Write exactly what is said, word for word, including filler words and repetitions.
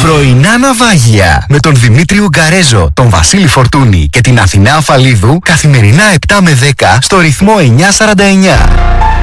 Πρωινά ναυάγια με τον Δημήτρη Ουγκαρέζο, τον Βασίλη Φορτούνη και την Αθηνά Αφαλίδου καθημερινά επτά με δέκα στο ρυθμό εννιακόσια σαράντα εννιά.